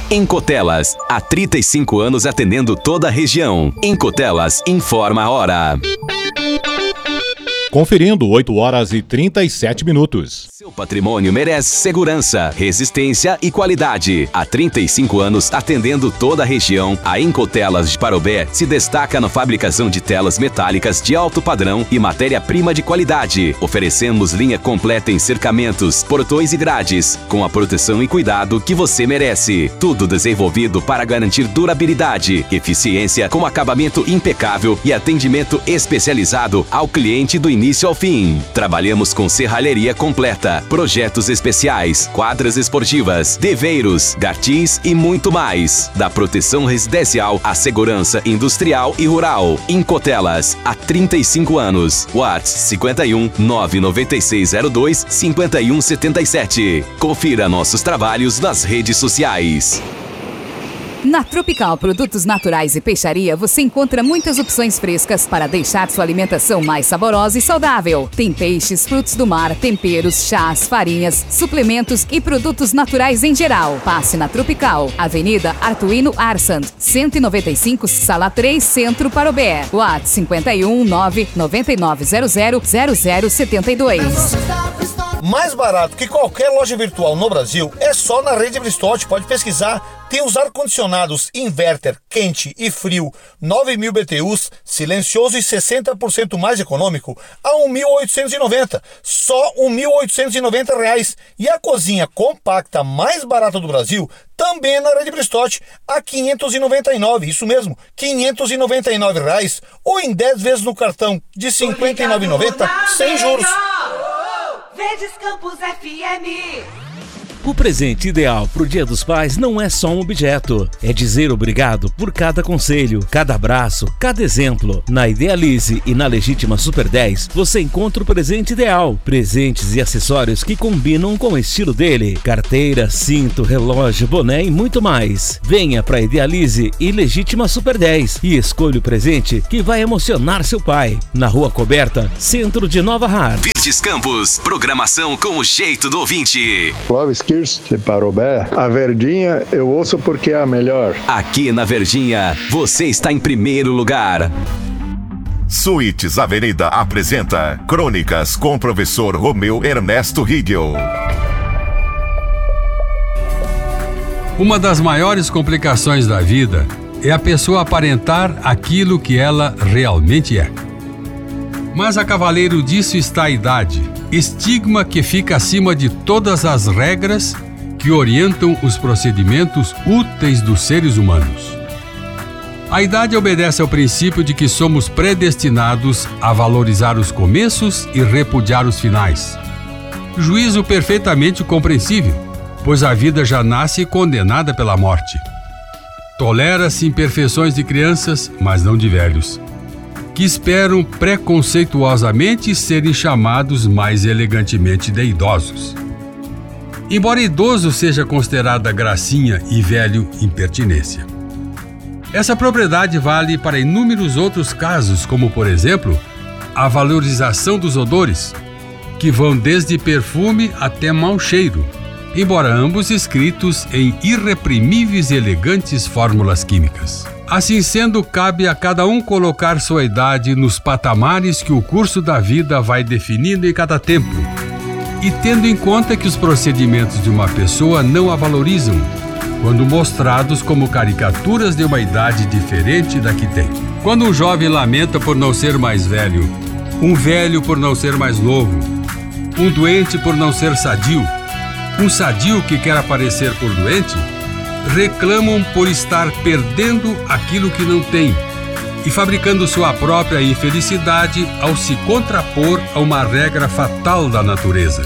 Incotelas, há 35 anos atendendo toda a região. Incotelas informa a hora. Conferindo 8h37. Seu patrimônio merece segurança, resistência e qualidade. Há 35 anos atendendo toda a região, a Incotelas de Parobé se destaca na fabricação de telas metálicas de alto padrão e matéria-prima de qualidade. Oferecemos linha completa em cercamentos, portões e grades, com a proteção e cuidado que você merece. Tudo desenvolvido para garantir durabilidade, eficiência com acabamento impecável e atendimento especializado ao cliente do início ao fim. Trabalhamos com serralheria completa, projetos especiais, quadras esportivas, deveiros, gartis e muito mais. Da proteção residencial à segurança industrial e rural. Incotelas, há 35 anos. WhatsApp 51 99602 5177. Confira nossos trabalhos nas redes sociais. Na Tropical Produtos Naturais e Peixaria, você encontra muitas opções frescas para deixar sua alimentação mais saborosa e saudável. Tem peixes, frutos do mar, temperos, chás, farinhas, suplementos e produtos naturais em geral. Passe na Tropical, Avenida Artuino Arsand, 195, Sala 3, Centro, Parobé. WhatsApp 51 99900 0072. Mais barato que qualquer loja virtual no Brasil é só na Rede Bristotti. Pode pesquisar. Tem os ar-condicionados inverter, quente e frio, 9.000 BTUs, silencioso e 60% mais econômico, a R$ 1.890. Só R$ 1.890. E a cozinha compacta mais barata do Brasil também é na Rede Bristotti, a R$ 599. Isso mesmo, R$ 599. Ou em 10 vezes no cartão de R$ 59,90 sem juros. Verdes Campos FM. O presente ideal pro Dia dos Pais não é só um objeto, é dizer obrigado por cada conselho, cada abraço, cada exemplo. Na Idealize e na Legítima Super 10, você encontra o presente ideal, presentes e acessórios que combinam com o estilo dele, carteira, cinto, relógio, boné e muito mais. Venha pra Idealize e Legítima Super 10 e escolha o presente que vai emocionar seu pai. Na Rua Coberta, centro de Nova Har. Verdes Campos, programação com o jeito do ouvinte. Clóvis Kirsch de Parobé, a Verdinha eu ouço porque é a melhor. Aqui na Verdinha, você está em primeiro lugar. Suítes Avenida apresenta Crônicas com o professor Romeu Ernesto Rigel. Uma das maiores complicações da vida é a pessoa aparentar aquilo que ela realmente é. Mas a cavaleiro disso está a idade, estigma que fica acima de todas as regras que orientam os procedimentos úteis dos seres humanos. A idade obedece ao princípio de que somos predestinados a valorizar os começos e repudiar os finais. Juízo perfeitamente compreensível, pois a vida já nasce condenada pela morte. Tolera-se imperfeições de crianças, mas não de velhos, que esperam preconceituosamente serem chamados mais elegantemente de idosos. Embora idoso seja considerada gracinha e velho impertinência. Essa propriedade vale para inúmeros outros casos, como, por exemplo, a valorização dos odores, que vão desde perfume até mau cheiro, embora ambos escritos em irreprimíveis e elegantes fórmulas químicas. Assim sendo, cabe a cada um colocar sua idade nos patamares que o curso da vida vai definindo em cada tempo, e tendo em conta que os procedimentos de uma pessoa não a valorizam, quando mostrados como caricaturas de uma idade diferente da que tem. Quando um jovem lamenta por não ser mais velho, um velho por não ser mais novo, um doente por não ser sadio, um sadio que quer aparecer por doente, reclamam por estar perdendo aquilo que não tem e fabricando sua própria infelicidade ao se contrapor a uma regra fatal da natureza.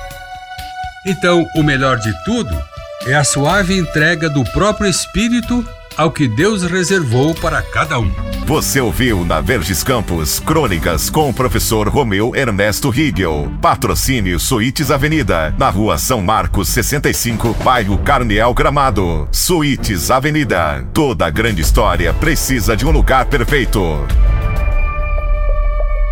Então, o melhor de tudo é a suave entrega do próprio espírito ao que Deus reservou para cada um. Você ouviu na Verdes Campos Crônicas com o professor Romeu Ernesto Rigel. Patrocínio Suítes Avenida, na Rua São Marcos 65, bairro Carneal Gramado. Suítes Avenida. Toda grande história precisa de um lugar perfeito.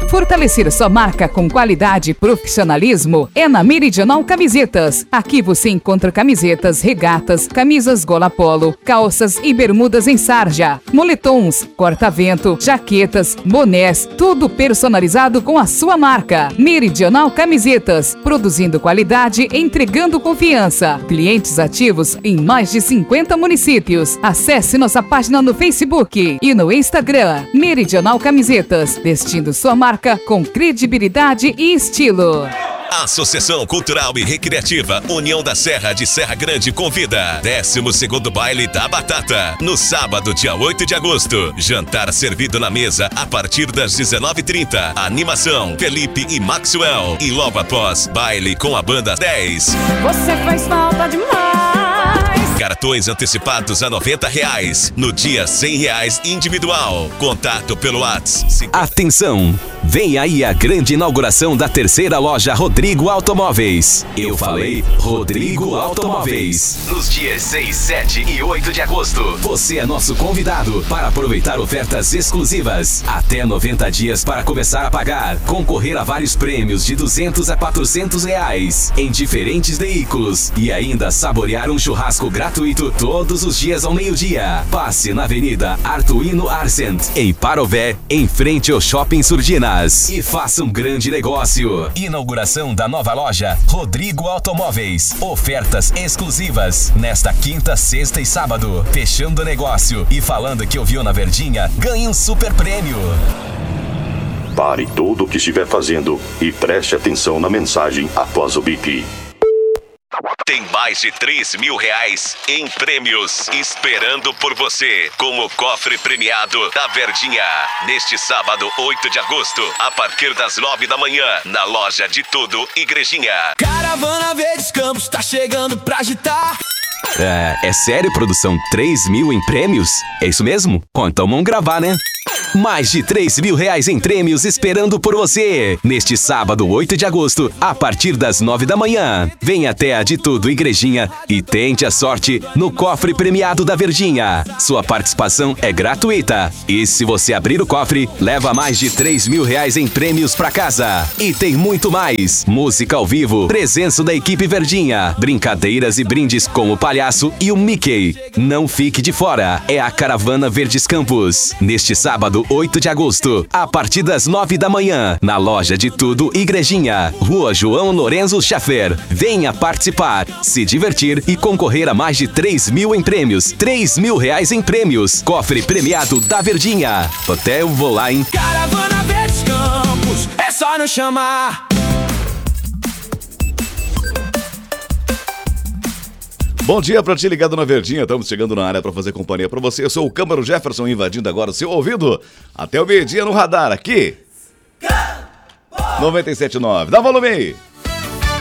Fortalecer sua marca com qualidade e profissionalismo é na Meridional Camisetas. Aqui você encontra camisetas, regatas, camisas gola polo, calças e bermudas em sarja, moletons, corta-vento, jaquetas, bonés, tudo personalizado com a sua marca. Meridional Camisetas, produzindo qualidade, entregando confiança. Clientes ativos em mais de 50 municípios. Acesse nossa página no Facebook e no Instagram. Meridional Camisetas, vestindo sua marca com credibilidade e estilo. Associação Cultural e Recreativa União da Serra de Serra Grande convida 12º Baile da Batata, no sábado, dia 8 de agosto. Jantar servido na mesa a partir das 19h30. Animação, Felipe e Maxwell. E logo após, baile com a banda 10. Você faz falta demais. Cartões antecipados a R$90. No dia, R$100 individual. Contato pelo WhatsApp. Atenção! Vem aí a grande inauguração da terceira loja Rodrigo Automóveis. Eu falei Rodrigo Automóveis. Nos dias 6, 7 e 8 de agosto. Você é nosso convidado para aproveitar ofertas exclusivas. Até 90 dias para começar a pagar. Concorrer a vários prêmios de R$200 a R$400 em diferentes veículos. E ainda saborear um churrasco gratuito todos os dias ao meio-dia. Passe na Avenida Artuino Arsent, em Parobé, em frente ao Shopping Surdinas. E faça um grande negócio. Inauguração da nova loja Rodrigo Automóveis. Ofertas exclusivas nesta quinta, sexta e sábado. Fechando o negócio e falando que ouviu na Verdinha, ganhe um super prêmio. Pare tudo o que estiver fazendo e preste atenção na mensagem após o bip. Tem mais de R$3.000 em prêmios esperando por você, com o cofre premiado da Verdinha. Neste sábado, 8 de agosto, a partir das 9 da manhã, na loja de tudo Igrejinha. Caravana Verdes Campos tá chegando pra agitar. É sério, produção? 3.000 em prêmios? É isso mesmo? Então vamos gravar, né? Mais de R$3.000 em prêmios esperando por você. Neste sábado, 8 de agosto, a partir das 9 da manhã. Venha até a de tudo Igrejinha e tente a sorte no cofre premiado da Verdinha. Sua participação é gratuita. E se você abrir o cofre, leva mais de R$3.000 em prêmios pra casa. E tem muito mais. Música ao vivo, presença da equipe Verdinha, brincadeiras e brindes com o palhaço e o Mickey. Não fique de fora. É a Caravana Verdes Campos. Neste sábado, 8 de agosto, a partir das 9 da manhã, na loja de tudo Igrejinha, Rua João Lorenzo Schaffer. Venha participar, se divertir e concorrer a mais de R$3.000 em prêmios. R$3.000 em prêmios. Cofre premiado da Verdinha. Até eu vou lá, hein? Caravana Verdes Campos, é só nos chamar. Bom dia pra ti ligado na Verdinha, estamos chegando na área pra fazer companhia pra você. Eu sou o Câmaro Jefferson invadindo agora o seu ouvido até o meio-dia no radar aqui 97.9. Dá volume aí!